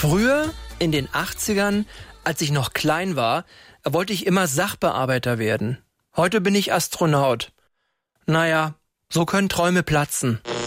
Früher, in den 80ern, als ich noch klein war, wollte ich immer Sachbearbeiter werden. Heute bin ich Astronaut. Naja, so können Träume platzen.